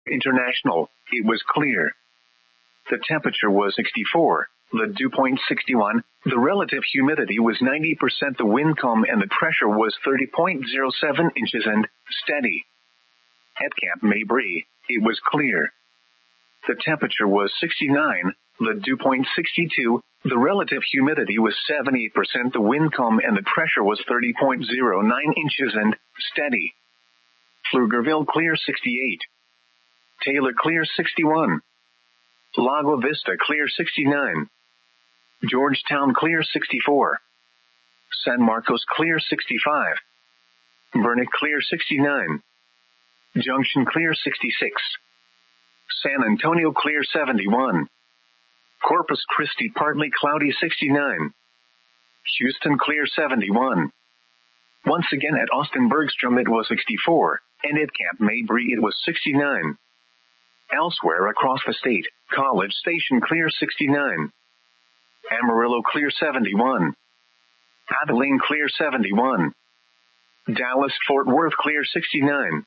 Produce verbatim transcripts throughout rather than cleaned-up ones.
International. It was clear. The temperature was sixty-four. The dew point sixty-one. The relative humidity was ninety percent. The wind calm and the pressure was thirty point zero seven inches and steady. At Camp Mabry, it was clear. The temperature was sixty-nine. The dew point sixty-two. The relative humidity was seventy percent. The wind calm and the pressure was thirty point zero nine inches and steady. Pflugerville clear sixty-eight. Taylor clear sixty-one. Lago Vista clear sixty-nine. Georgetown clear sixty-four. San Marcos clear sixty-five. Burnet clear sixty-nine. Junction clear sixty-six. San Antonio clear seventy-one. Corpus Christi partly cloudy sixty-nine. Houston clear seventy-one. Once again at Austin Bergstrom it was sixty-four, and at Camp Mabry it was sixty-nine. Elsewhere across the state, College Station clear sixty-nine. Amarillo clear seventy-one. Abilene clear seventy-one. Dallas-Fort Worth clear sixty-nine.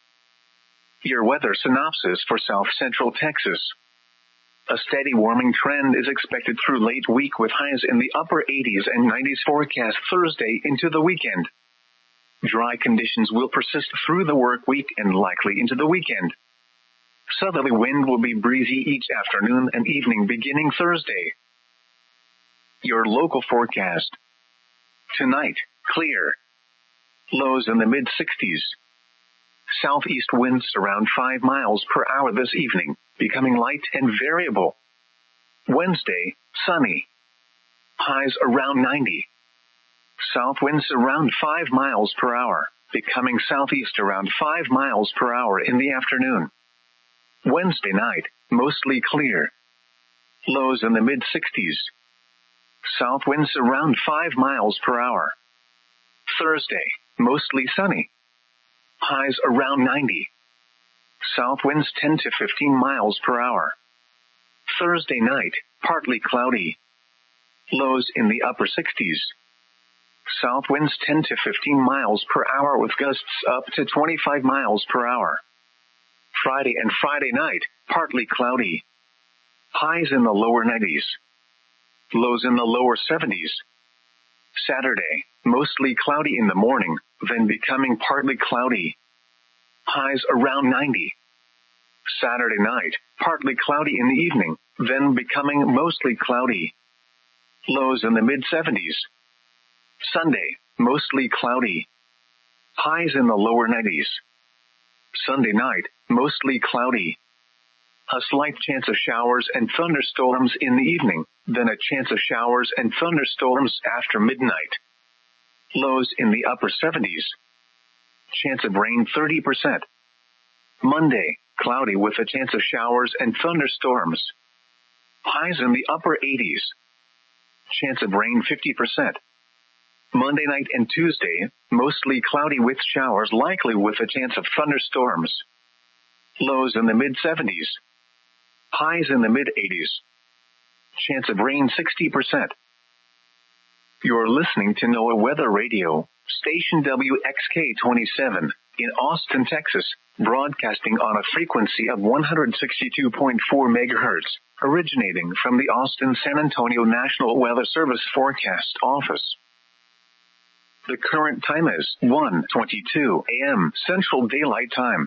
Your weather synopsis for South Central Texas. A steady warming trend is expected through late week with highs in the upper eighties and nineties forecast Thursday into the weekend. Dry conditions will persist through the work week and likely into the weekend. Southerly wind will be breezy each afternoon and evening beginning Thursday. Your local forecast. Tonight, clear. Lows in the mid-sixties. Southeast winds around five miles per hour this evening, becoming light and variable. Wednesday, sunny. Highs around ninety. South winds around five miles per hour, becoming southeast around five miles per hour in the afternoon. Wednesday night, mostly clear. Lows in the mid-sixties. South winds around five miles per hour. Thursday, mostly sunny. Highs around ninety. South winds ten to fifteen miles per hour. Thursday night, partly cloudy. Lows in the upper sixties. South winds ten to fifteen miles per hour with gusts up to twenty-five miles per hour. Friday and Friday night, partly cloudy. Highs in the lower nineties. Lows in the lower seventies. Saturday, mostly cloudy in the morning, then becoming partly cloudy. Highs around ninety. Saturday night, partly cloudy in the evening, then becoming mostly cloudy. Lows in the mid-seventies. Sunday, mostly cloudy. Highs in the lower nineties. Sunday night, mostly cloudy. A slight chance of showers and thunderstorms in the evening, then a chance of showers and thunderstorms after midnight. Lows in the upper seventies. Chance of rain thirty percent. Monday, cloudy with a chance of showers and thunderstorms. Highs in the upper eighties. Chance of rain fifty percent. Monday night and Tuesday, mostly cloudy with showers likely with a chance of thunderstorms. Lows in the mid-seventies. Highs in the mid-eighties. Chance of rain sixty percent. You're listening to NOAA Weather Radio, station W X K twenty-seven, in Austin, Texas, broadcasting on a frequency of one hundred sixty-two point four megahertz, originating from the Austin-San Antonio National Weather Service Forecast Office. The current time is one twenty-two a.m. Central Daylight Time.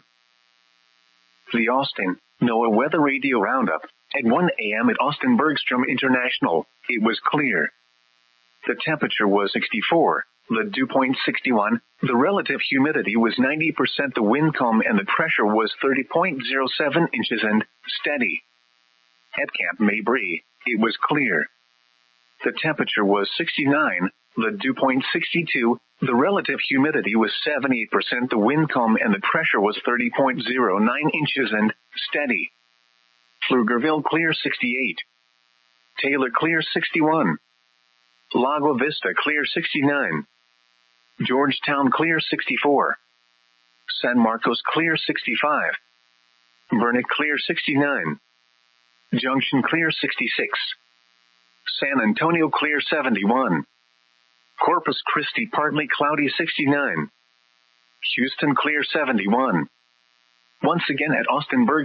The Austin NOAA Weather Radio Roundup. At one a.m. at Austin Bergstrom International, it was clear. The temperature was sixty-four, the dew point sixty-one, the relative humidity was ninety percent, the wind calm and the pressure was thirty point zero seven inches and steady. At Camp Mabry, it was clear. The temperature was sixty-nine, the dew point sixty-two, the relative humidity was seventy percent, the wind calm and the pressure was thirty point zero nine inches and steady. Pflugerville clear sixty-eight. Taylor clear sixty-one. Lago Vista clear sixty-nine. Georgetown clear sixty-four. San Marcos clear sixty-five. Burnet clear sixty-nine. Junction clear sixty-six. San Antonio clear seventy-one. Corpus Christi partly cloudy sixty-nine. Houston clear seventy-one. once again at Austin Berg